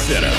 Center.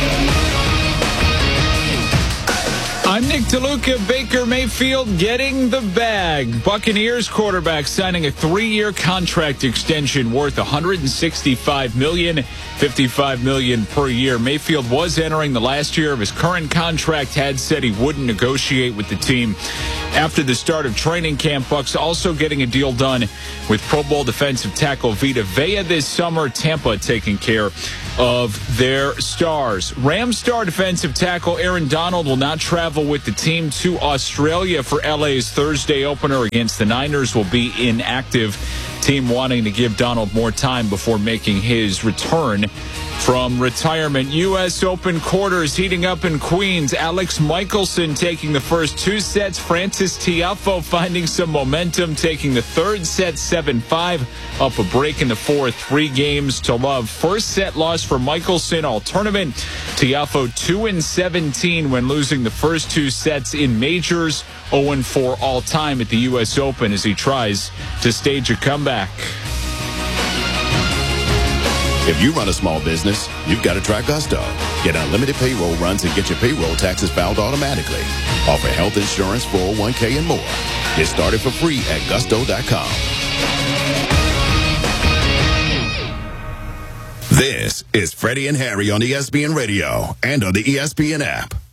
I'm Nick DeLuca. Baker Mayfield getting the bag. Buccaneers quarterback signing a 3-year contract extension worth $165 million, $55 million per year. Mayfield was entering the last year of his current contract, had said he wouldn't negotiate with the team after the start of training camp. Bucs also getting a deal done with Pro Bowl defensive tackle Vita Vea this summer. Tampa taking care of their stars. Rams star defensive tackle Aaron Donald will not travel with the team to Australia for LA's Thursday opener against the Niners. Will be inactive. Team wanting to give Donald more time before making his return from retirement. U.S. Open quarters heating up in Queens. Alex Michelson taking the first 2 sets. Frances Tiafoe finding some momentum, taking the third set 7-5. Up a break in the fourth. 3 games to love. First set loss for Michelson all tournament. Tiafoe 2-17 when losing the first 2 sets in majors. 0-4 all time at the U.S. Open as he tries to stage a comeback. If you run a small business, you've got to try Gusto. Get unlimited payroll runs and get your payroll taxes filed automatically. Offer health insurance, 401k, and more. Get started for free at gusto.com. This is Freddie and Harry on ESPN Radio and on the ESPN app.